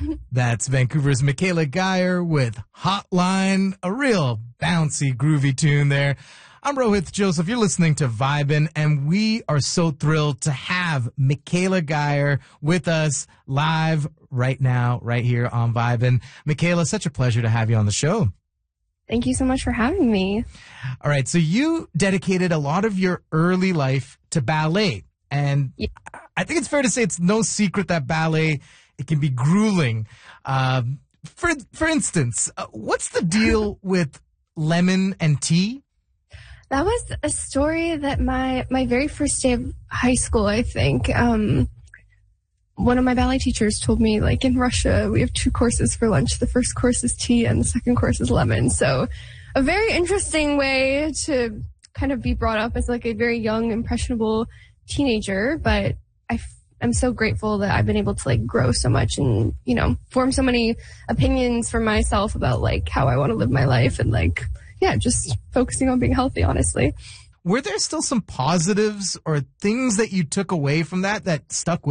That's Vancouver's Michaela Geyer with Hotline, a real bouncy, groovy tune there. I'm Rohit Joseph. You're listening to Vibin', and we are so thrilled to have Michaela Geyer with us live right now, right here on Vibin'. Michaela, such a pleasure to have you on the show. Thank you so much for having me. All right, so you dedicated a lot of your early life to ballet, and Yeah. I think it's fair to say it's no secret that ballet, it can be grueling. For instance, what's the deal with lemon and tea? That was a story that my very first day of high school, I think, one of my ballet teachers told me, like, in Russia, we have 2 courses for lunch. The first course is tea and the second course is lemon. So a very interesting way to kind of be brought up as like a very young, impressionable teenager. But I'm so grateful that I've been able to like grow so much and, you know, form so many opinions for myself about like how I want to live my life and like, yeah, just focusing on being healthy, honestly. Were there still some positives or things that you took away from that stuck with